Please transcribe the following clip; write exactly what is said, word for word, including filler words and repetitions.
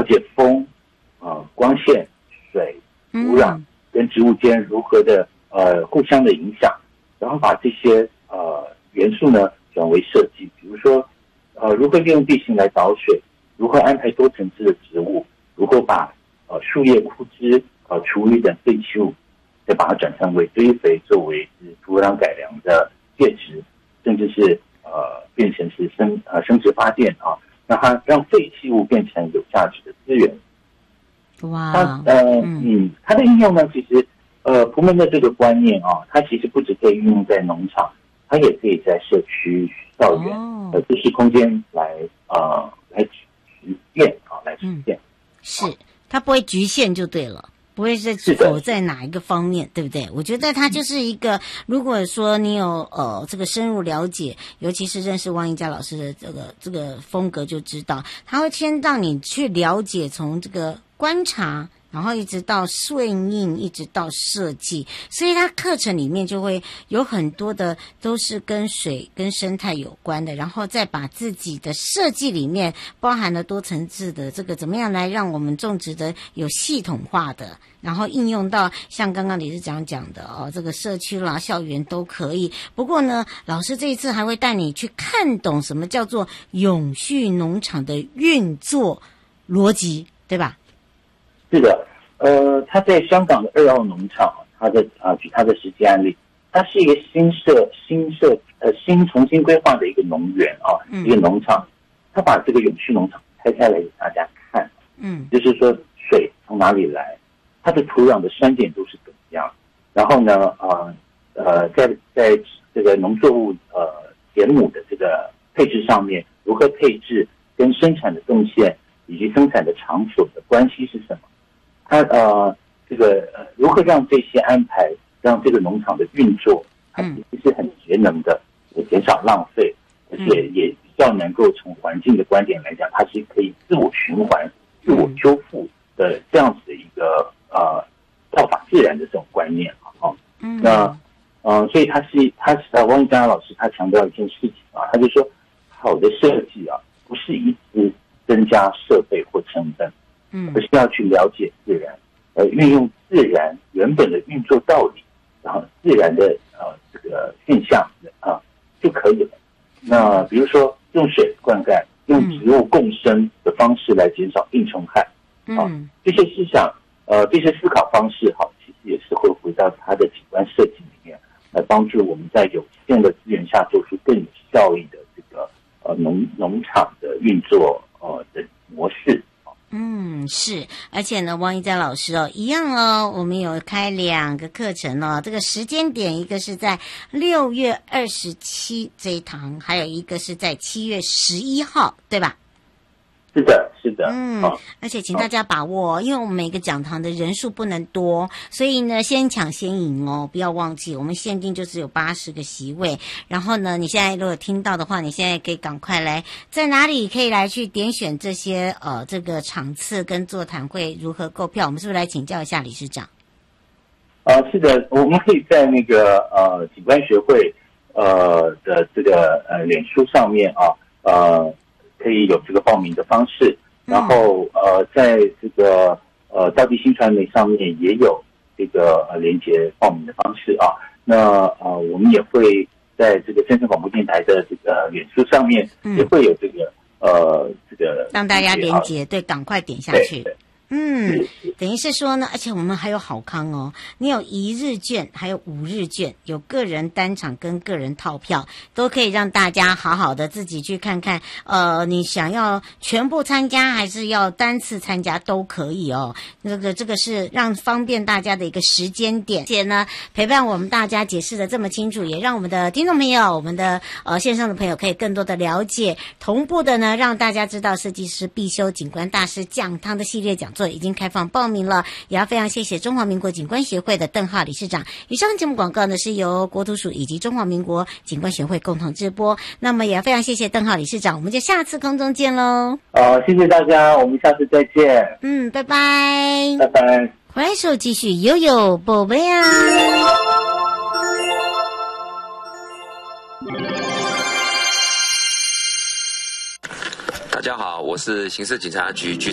解风、呃光线、水、土壤跟植物间如何的呃互相的影响，然后把这些呃元素呢转为设计，比如说呃如何利用地形来导水，如何安排多层次的植物，如何把呃树叶、枯枝、呃厨余等废弃物再把它转成为堆肥，作为土壤改良的介质，甚至是呃变成是生呃生殖发电啊，让它让废弃物变成有价值的资源。 哇， 它呃嗯，它的应用呢，其实呃蒲门的这个观念啊，它其实不只可以运用在农场，它也可以在社区、校园、哦、呃都市空间来呃来实践啊，来实践。 嗯、是，它不会局限就对了。不会是否在哪一个方面，对不对？我觉得它就是一个，如果说你有呃这个深入了解，尤其是认识汪英嘉老师的这个这个风格，就知道他会先让你去了解，从这个观察，然后一直到顺应，一直到设计，所以它课程里面就会有很多的都是跟水跟生态有关的，然后再把自己的设计里面包含了多层次的这个怎么样来让我们种植的有系统化的，然后应用到像刚刚理事长讲的哦，这个社区啦、校园都可以。不过呢，老师这一次还会带你去看懂什么叫做永续农场的运作逻辑，对吧？ 是的，呃，他在香港的二澳农场，他的啊，举他的实际案例，它是一个新设、新设呃新重新规划的一个农园啊，嗯、一个农场，他把这个永续农场拆开来给大家看，嗯，就是说水从哪里来，它的土壤的酸碱度是怎么样，然后呢，呃呃，在在这个农作物呃田亩的这个配置上面，如何配置跟生产的动线以及生产的场所的关系是什么？它呃，这个呃，如何让这些安排，让这个农场的运作，它其实是很节能的，也减少浪费，而且也比较能够从环境的观点来讲，它是可以自我循环、自我修复的这样子的一个呃效法自然的这种观念啊。哦，那呃，所以他是他是汪英嘉老师他强调一件事情啊，他就说好的设计啊，不是一直增加设备或成本。嗯，而是要去了解自然，呃，运用自然原本的运作道理，然后自然的呃这个现象啊就可以了。那比如说用水灌溉，用植物共生的方式来减少病虫害，啊，这些思想呃这些思考方式，好，其实也是会回到它的景观设计里面，来帮助我们在有限的资源下做出更有效益的这个呃农农场的运作呃的模式。 嗯，是，而且呢，汪英嘉老师哦，一样哦，我们有开两个课程哦，这个时间点，一个是在六月二十七这一堂，还有一个是在七月十一号，对吧？ 是的，是的， 嗯，而且请大家把握，因为我们每个讲堂的人数不能多，所以呢，先抢先赢哦，不要忘记，我们限定就只有八十个席位。然后呢，你现在如果听到的话，你现在可以赶快来，在哪里可以来去点选这些呃这个场次跟座谈会如何购票？我们是不是来请教一下理事长？ 啊、呃，是的，我们可以在那个呃景观学会呃的这个呃脸书上面啊呃。可以有这个报名的方式，然后呃，在这个呃道地新传媒上面也有这个呃连接报名的方式啊。那呃，我们也会在这个真声广播电台的这个脸书上面也会有这个、嗯、呃这个让大家连接，对，赶快点下去。嗯，等于是说呢，而且我们还有好康哦，你有一日券，还有五日券，有个人单场跟个人套票，都可以让大家好好的自己去看看，呃，你想要全部参加还是要单次参加都可以哦。这个这个是让方便大家的一个时间点，而且呢，陪伴我们大家解释的这么清楚，也让我们的听众朋友，我们的呃线上的朋友可以更多的了解，同步的呢，让大家知道设计师必修景观大师讲堂的系列讲座已经开放报名了，也要非常谢谢中华民国景观协会的邓浩理事长。以上节目广告呢是由国土署以及中华民国景观协会共同直播。那么也要非常谢谢邓浩理事长，我们就下次空中见喽。 好，谢谢大家，我们下次再见。 嗯，拜拜。 拜拜。 回首继续悠悠宝贝啊。 大家好，我是刑事警察局局